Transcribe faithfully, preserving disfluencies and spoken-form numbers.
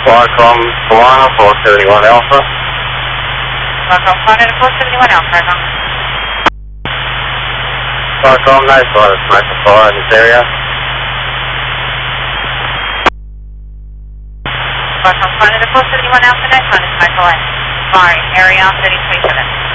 Qualcomm Solana four seventy-one Alpha. Qualcomm Solana four seventy-one Alpha. Qualcomm, nice one. It's nice and far in this area. Qualcomm Solana four seventy-one Alpha, nice one. It's Michael N. Sorry, area thirty twenty-seven.